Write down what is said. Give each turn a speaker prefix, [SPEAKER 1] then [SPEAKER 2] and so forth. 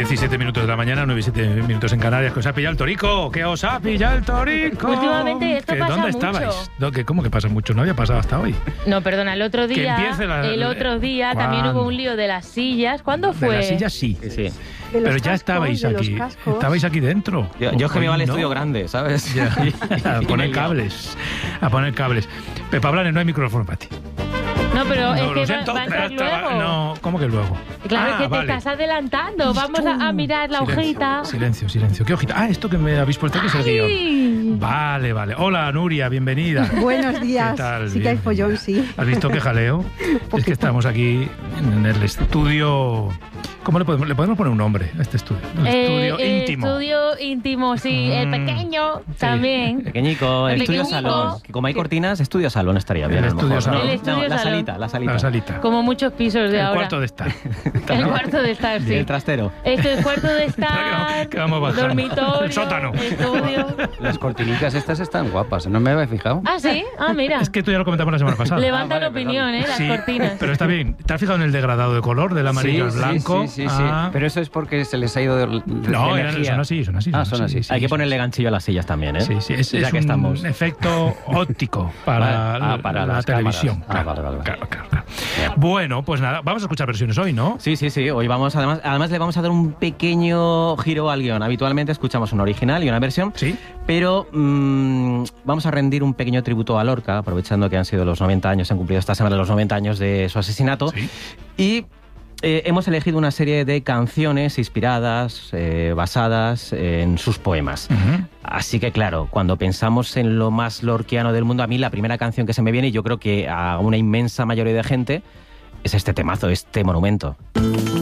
[SPEAKER 1] 17 minutos de la mañana, 9 y 7 minutos en Canarias. ¿Que os ha pillado el torico? ¿Que os ha pillado el torico?
[SPEAKER 2] Últimamente esto pasa
[SPEAKER 1] ¿Dónde
[SPEAKER 2] mucho.
[SPEAKER 1] estabais? ¿Cómo que pasa mucho? No había pasado hasta hoy.
[SPEAKER 2] No, perdona, el otro día también hubo un lío de las sillas. ¿Cuándo fue?
[SPEAKER 1] De las sillas sí.
[SPEAKER 3] Sí.
[SPEAKER 1] Pero ya estabais aquí. Estabais aquí dentro.
[SPEAKER 3] Yo es que me iba al estudio grande, ¿sabes?
[SPEAKER 1] Ya, a poner cables. A poner cables. Pepa Blanes, no hay micrófono para ti.
[SPEAKER 2] No, pero es
[SPEAKER 1] lo
[SPEAKER 2] que
[SPEAKER 1] siento,
[SPEAKER 2] va a entrar
[SPEAKER 1] pero
[SPEAKER 2] luego.
[SPEAKER 1] No, ¿cómo que luego?
[SPEAKER 2] Claro, que te
[SPEAKER 1] vale.
[SPEAKER 2] estás adelantando. Vamos a mirar la hojita.
[SPEAKER 1] Silencio. ¿Qué hojita? Esto que me habéis puesto que es el guión. Vale. Hola, Nuria, bienvenida.
[SPEAKER 4] Buenos días.
[SPEAKER 1] ¿Qué tal?
[SPEAKER 4] Sí que hay follón, sí.
[SPEAKER 1] ¿Has visto qué jaleo? Es que estamos aquí en el estudio... ¿Cómo le podemos poner un nombre a este estudio? Un estudio íntimo.
[SPEAKER 2] Estudio íntimo, sí. El pequeño también.
[SPEAKER 3] Pequeñico, el estudio salón. Que como hay cortinas, estudio salón estaría bien.
[SPEAKER 1] El
[SPEAKER 3] a lo mejor.
[SPEAKER 1] estudio salón.
[SPEAKER 2] El estudio
[SPEAKER 3] la
[SPEAKER 2] salón.
[SPEAKER 3] salita.
[SPEAKER 1] La salita.
[SPEAKER 2] Como muchos pisos de
[SPEAKER 1] El
[SPEAKER 2] ahora.
[SPEAKER 1] cuarto de estar.
[SPEAKER 2] El cuarto de estar, sí.
[SPEAKER 3] El trastero.
[SPEAKER 2] Esto es cuarto de estar,
[SPEAKER 1] Que vamos bajando.
[SPEAKER 2] dormitorio,
[SPEAKER 1] El sótano.
[SPEAKER 2] estudio.
[SPEAKER 5] Las cortinicas estas están guapas, no me había fijado.
[SPEAKER 2] Ah, ¿sí? Ah, mira.
[SPEAKER 1] Es que esto ya lo comentamos la semana pasada.
[SPEAKER 2] Levanta la opinión, las
[SPEAKER 1] Sí,
[SPEAKER 2] cortinas.
[SPEAKER 1] pero está bien. ¿Te has fijado en el degradado de color del amarillo al blanco?
[SPEAKER 5] Sí.
[SPEAKER 1] Ah.
[SPEAKER 5] Pero eso es porque se les ha ido de
[SPEAKER 1] No,
[SPEAKER 5] energía.
[SPEAKER 1] son así.
[SPEAKER 5] Ah, son así.
[SPEAKER 3] Hay que ponerle ganchillo a las sillas también, ¿eh?
[SPEAKER 1] Sí, es
[SPEAKER 3] ya que
[SPEAKER 1] un
[SPEAKER 3] estamos.
[SPEAKER 1] efecto óptico para,
[SPEAKER 3] para
[SPEAKER 1] la
[SPEAKER 3] las
[SPEAKER 1] televisión.
[SPEAKER 3] cámaras. Vale.
[SPEAKER 1] Claro. Bueno, pues nada, vamos a escuchar versiones hoy, ¿no?
[SPEAKER 3] Sí. Hoy vamos, además le vamos a dar un pequeño giro al guión. Habitualmente escuchamos un original y una versión.
[SPEAKER 1] Sí.
[SPEAKER 3] Pero vamos a rendir un pequeño tributo a Lorca, aprovechando que han sido los 90 años, se han cumplido esta semana los 90 años de su asesinato.
[SPEAKER 1] Sí.
[SPEAKER 3] Y hemos elegido una serie de canciones inspiradas, basadas en sus poemas.
[SPEAKER 1] Uh-huh.
[SPEAKER 3] Así que, claro, cuando pensamos en lo más lorquiano del mundo, a mí la primera canción que se me viene, y yo creo que a una inmensa mayoría de gente, es este temazo, este monumento.